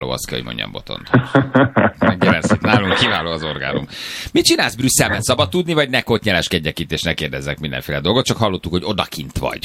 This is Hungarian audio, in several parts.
azt kell, hogy mondjam Botont. Megjelensz itt nálunk, kiváló az orgánum. Mit csinálsz Brüsszelben? Szabad tudni, vagy ne kotnyeleskedjek itt, és ne kérdezzek mindenféle dolgot, csak hallottuk, hogy odakint vagy.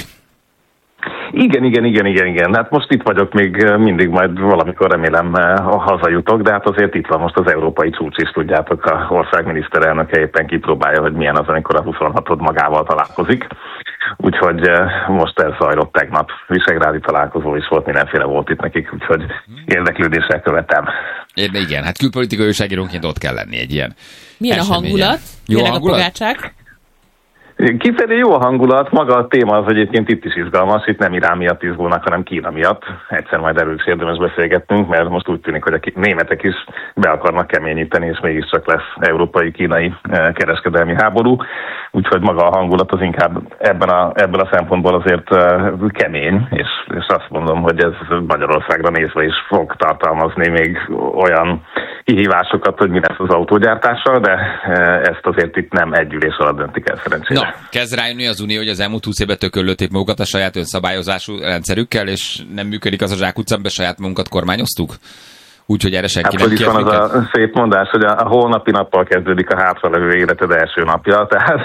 Igen. Hát most itt vagyok még mindig, majd valamikor remélem hazajutok, de hát azért itt van most az európai csúcs is, tudjátok, a ország miniszterelnöke éppen kipróbálja, hogy milyen az, amikor a 26-od magával találkozik. Úgyhogy most ez zajlott tegnap. Visegrádi találkozó is volt, mindenféle volt itt nekik, úgyhogy érdeklődéssel követem. Igen, hát külpolitikai újságírónként ott kell lenni egy ilyen. Milyen a hangulat? Jó a hangulat? pogácsák? Kifelé jó a hangulat, maga a téma az egyébként itt is izgalmas, itt nem Irán miatt izgulnak, hanem Kína miatt. Egyszer majd erről is érdemes beszélgetnünk, mert most úgy tűnik, hogy a németek is be akarnak keményíteni, és mégiscsak lesz európai-kínai kereskedelmi háború. Úgyhogy maga a hangulat az inkább ebből a szempontból azért kemény, és azt mondom, hogy ez Magyarországra nézve is fog tartalmazni még olyan kihívásokat, hogy mi lesz az autógyártással, de ezt azért itt nem egy ülés alatt döntik el szerencsére. Na, kezd rájönni az Unió, hogy az elmúlt 20 évben tökölötték magukat a saját önszabályozású rendszerükkel, és nem működik az a zsákutca, amiben saját magunkat kormányoztuk? Úgyhogy erre senki nem kért minket. Az a szép mondás, hogy a holnapi nappal kezdődik a hátralevő életed első napja, tehát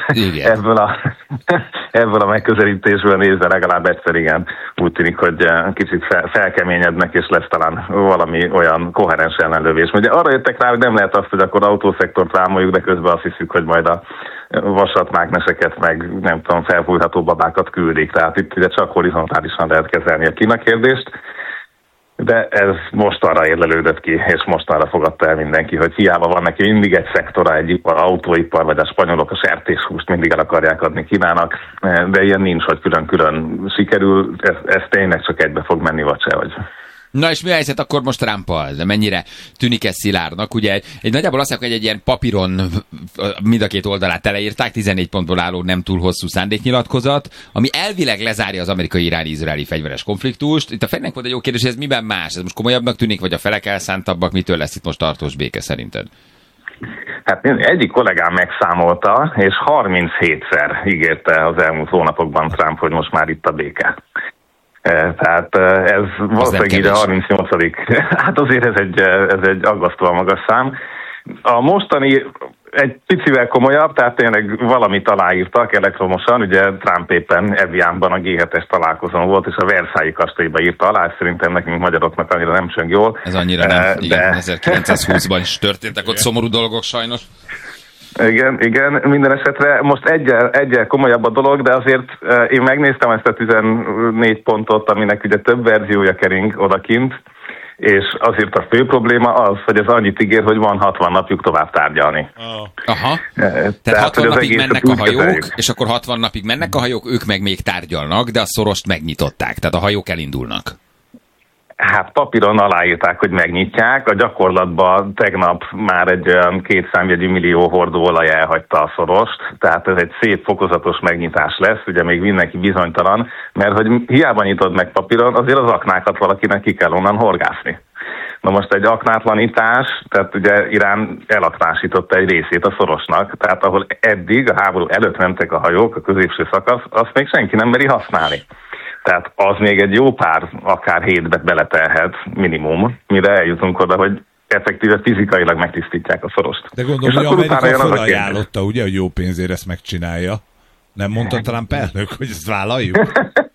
ebből a megközelítésből nézve legalább egyszer igen, úgy tűnik, hogy kicsit felkeményednek, és lesz talán valami olyan koherens ellenlövés. Ugye arra jöttek rá, hogy nem lehet azt, hogy akkor autószektort rámoljuk, de közben azt hiszük, hogy majd a vasatmágneseket, meg nem tudom, felfújható babákat küldik. Tehát itt ugye csak horizontálisan lehet kezelni a Kína kérdést. De ez most arra érlelődött ki, és most arra fogadta el mindenki, hogy hiába van neki mindig egy szektora, egy ipar, autóipar, vagy a spanyolok a sertéshúst mindig el akarják adni Kínának, de ilyen nincs, hogy külön-külön sikerül, ez tényleg csak egybe fog menni, vagy sehogy. Na és mi a helyzet akkor most Trumpal? De mennyire tűnik ez szilárdnak? Ugye egy nagyjából azt mondják, hogy egy ilyen papíron mind a két oldalát teleírták, 14 pontból álló nem túl hosszú szándéknyilatkozat, ami elvileg lezárja az amerikai-iráni-izraeli fegyveres konfliktust. Itt a Ferinek volt egy jó kérdés, hogy ez miben más? Ez most komolyabbnak tűnik, vagy a felek elszántabbak? Mitől lesz itt most tartós béke szerinted? Hát egyik kollégám megszámolta, és 37-szer ígérte az elmúlt hónapokban Trump, hogy most már itt a béke. Tehát ez valószínűleg így a 38. Hát azért ez egy aggasztóan magas szám. A mostani egy picivel komolyabb, tehát tényleg valamit aláírtak elektromosan, ugye Trump éppen Evianban a G7-es találkozón volt, és a Versailles kastélyba írta alá, és szerintem nekünk magyaroknak annyira nem csöng jól. Ez annyira nem, igen, 1920-ban is történtek ott szomorú dolgok sajnos. Igen, minden esetre most egyel komolyabb a dolog, de azért én megnéztem ezt a 14 pontot, aminek ugye több verziója kering odakint, és azért a fő probléma az, hogy ez annyit ígér, hogy van 60 napjuk tovább tárgyalni. Aha. Tehát 60 napig mennek a hajók, és akkor 60 napig mennek a hajók, ők meg még tárgyalnak, de a szorost megnyitották, tehát a hajók elindulnak. Hát papíron aláírták, hogy megnyitják, a gyakorlatban tegnap már egy olyan 2 számjegyű millió hordó olaj elhagyta a szorost, tehát ez egy szép fokozatos megnyitás lesz, ugye még mindenki bizonytalan, mert hogy hiába nyitod meg papíron, azért az aknákat valakinek ki kell onnan horgászni. Na most egy aknátlanítás, tehát ugye Irán elaknásította egy részét a szorosnak, tehát ahol eddig a háború előtt mentek a hajók, a középső szakasz, azt még senki nem meri használni. Tehát az még egy jó pár, akár hétbe beletelhet minimum, mire eljutunk oda, hogy effektíve fizikailag megtisztítják a szorost. De gondolom, hogy Amerika felajánlotta, ugye, hogy jó pénzért ezt megcsinálja. Nem mondta Trump elnök, hogy ezt vállaljuk?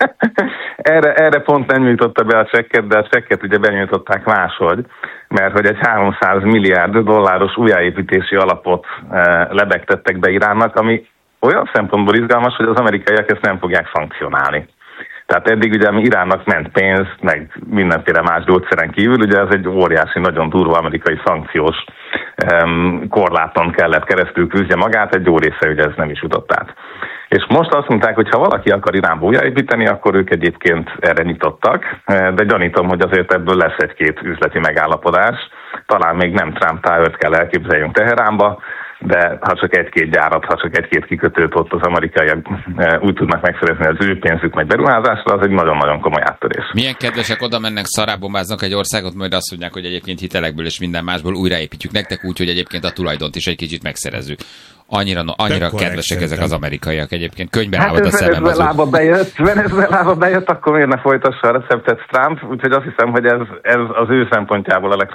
Erre pont nem nyújtotta be a csekket, de a csekket ugye benyújtották máshogy, mert hogy egy 300 milliárd dolláros újjáépítési alapot lebegtettek be Iránnak, ami olyan szempontból izgalmas, hogy az amerikaiak ezt nem fogják szankcionálni. Tehát eddig ugye Iránnak ment pénz, meg mindenféle más gyógyszeren kívül, ugye ez egy óriási, nagyon durva amerikai szankciós korláton kellett keresztül küzdje magát, egy jó része ugye ez nem is jutott át. És most azt mondták, hogy ha valaki akar Iránba újjáépíteni, akkor ők egyébként erre nyitottak, de gyanítom, hogy azért ebből lesz egy-két üzleti megállapodás. Talán még nem Trump Tower-t kell elképzeljünk Teheránba, de ha csak egy-két gyárat, ha csak egy-két kikötőt ott az amerikaiak úgy tudnak megszerezni az ő pénzük meg beruházásra, az egy nagyon-nagyon komoly áttörés. Milyen kedvesek, oda mennek, szarábombáznak egy országot, majd azt mondják, hogy egyébként hitelekből és minden másból újraépítjük nektek úgy, hogy egyébként a tulajdont is egy kicsit megszerezzük. Annyira kedvesek ezek az amerikaiak egyébként. Könyvben állod a szemem Venezuelába bejött, akkor miért ne folytassa a receptet Trump, úgyhogy azt hiszem, hogy ez az ő szempontjából a